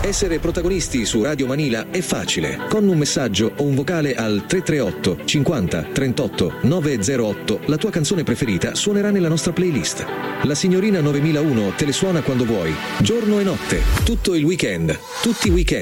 Essere protagonisti su Radio Manila è facile. Con un messaggio o un vocale al 338 50 38 908 la tua canzone preferita suonerà nella nostra playlist. La signorina 9001 te le suona quando vuoi, giorno e notte, tutto il weekend, tutti i weekend.